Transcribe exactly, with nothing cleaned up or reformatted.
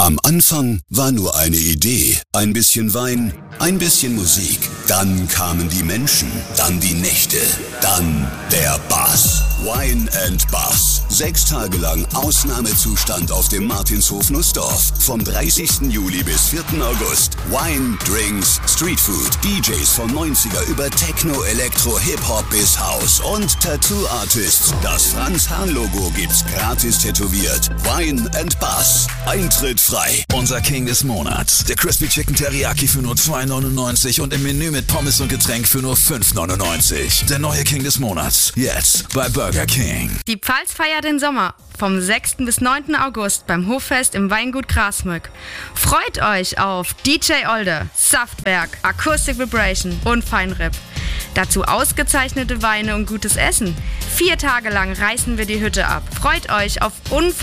Am Anfang war nur eine Idee, ein bisschen Wein, ein bisschen Musik. Dann kamen die Menschen, dann die Nächte, dann der Bass. Wine and Bass. Sechs Tage lang Ausnahmezustand auf dem Martinshof Nussdorf. Vom dreißigsten Juli bis vierten August. Wine, Drinks, Streetfood, D Js von neunziger über Techno, Elektro, Hip-Hop bis House und Tattoo-Artists. Das Franz-Hahn-Logo gibt's gratis tätowiert. Wine and Bass. Eintritt frei. Unser King des Monats. Der Crispy Chicken Teriyaki für nur zwei neunundneunzig und im Menü mit Pommes und Getränk für nur fünf neunundneunzig. Der neue King des Monats. Jetzt bei Burger King. Die Pfalz feiert den Sommer. Vom sechsten bis neunten August beim Hoffest im Weingut Grasmück. Freut euch auf D J Olde, Saftwerk, Acoustic Vibration und Feinripp. Dazu ausgezeichnete Weine und gutes Essen. Vier Tage lang reißen wir die Hütte ab. Freut euch auf unvergessliche